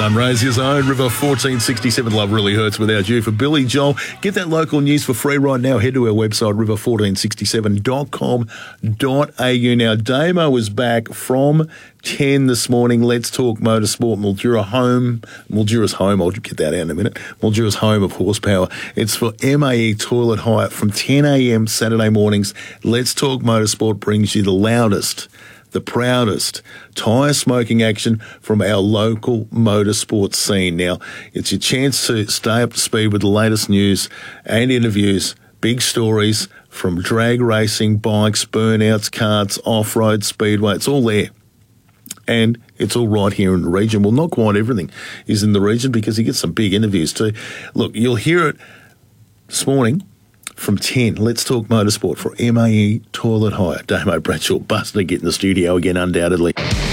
Sunraysia's own River 1467. Love really hurts without you. For Billy Joel, get that local news for free right now. Head to our website, river1467.com.au. Now, Damo is back from 10 this morning. Let's talk motorsport. Mildura's home. I'll get that out in a minute. Mildura's home of horsepower. It's for MAE Toilet Hire from 10 a.m. Saturday mornings. Let's Talk Motorsport brings you the loudest, the proudest tyre smoking action from our local motorsport scene. Now, it's your chance to stay up to speed with the latest news and interviews, big stories from drag racing, bikes, burnouts, karts, off-road, speedway. It's all there. And it's all right here in the region. Well, not quite everything is in the region because you get some big interviews too. Look, you'll hear it this morning from 10. Let's Talk Motorsport for MAE Toilet Hire. Damo Bradshaw busting to get in the studio again, undoubtedly.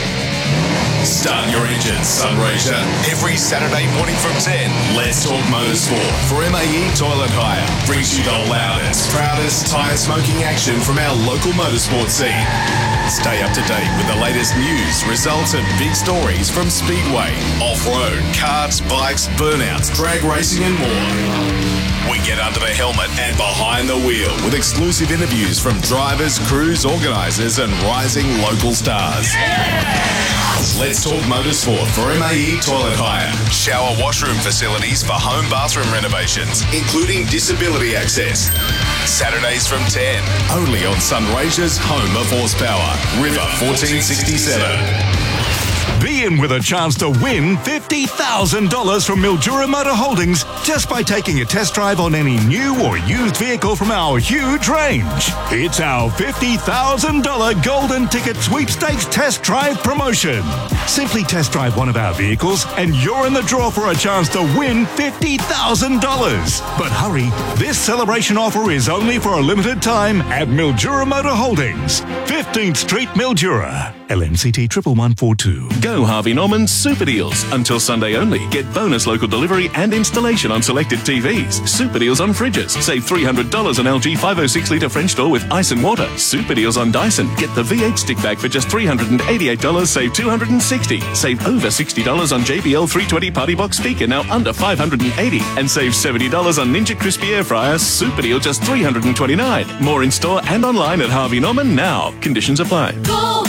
Start your engines, Sunraysia. Every Saturday morning from 10, Let's Talk Motorsport for MAE Toilet Hire. Brings you the loudest, proudest tyre smoking action from our local motorsport scene. Stay up to date with the latest news, results and big stories from Speedway, off-road, karts, bikes, burnouts, drag racing and more. We get under the helmet and behind the wheel with exclusive interviews from drivers, crews, organisers and rising local stars. Let's Talk Motorsport for MAE Toilet Hire. Shower washroom facilities for home bathroom renovations, including disability access. Saturdays from 10, only on Sunraysia's home of horsepower, River 1467. Be in with a chance to win $50,000 from Mildura Motor Holdings just by taking a test drive on any new or used vehicle from our huge range. It's our $50,000 Golden Ticket Sweepstakes Test Drive promotion. Simply test drive one of our vehicles and you're in the draw for a chance to win $50,000. But hurry, this celebration offer is only for a limited time at Mildura Motor Holdings, 15th Street, Mildura. LMCT 11142. Go Harvey Norman's Super Deals. Until Sunday only. Get bonus local delivery and installation on selected TVs. Super Deals on fridges. Save $300 on LG 506 litre French door with ice and water. Super Deals on Dyson. Get the V8 stick vac for just $388. Save $260. Save over $60 on JBL 320 Party Box speaker, now under $580. And save $70 on Ninja Crispy Air Fryer. Super Deal just $329. More in store and online at Harvey Norman now. Conditions apply. Go!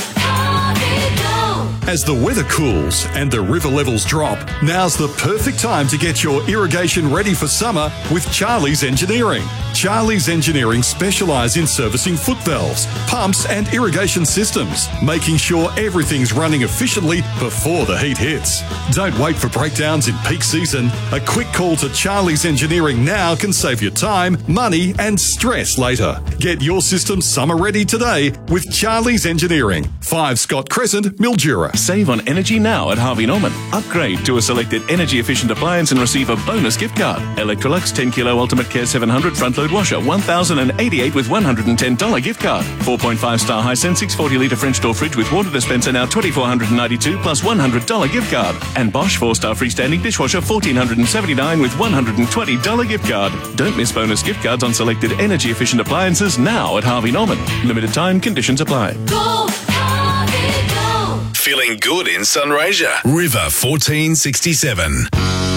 As the weather cools and the river levels drop, now's the perfect time to get your irrigation ready for summer with Charlie's Engineering. Charlie's Engineering specialise in servicing foot valves, pumps and irrigation systems, making sure everything's running efficiently before the heat hits. Don't wait for breakdowns in peak season. A quick call to Charlie's Engineering now can save you time, money and stress later. Get your system summer ready today with Charlie's Engineering. 5 Scott Crescent, Mildura. Save on energy now at Harvey Norman. Upgrade to a selected energy-efficient appliance and receive a bonus gift card. Electrolux 10 Kilo Ultimate Care 700 front-load washer, $1,088 with $110 gift card. 4.5-star Hisense 640 litre French door fridge with water dispenser, now $2,492 plus $100 gift card. And Bosch 4-star freestanding dishwasher, $1,479 with $120 gift card. Don't miss bonus gift cards on selected energy-efficient appliances now at Harvey Norman. Limited time, conditions apply. Go! Feeling good in Sunraysia. River 1467.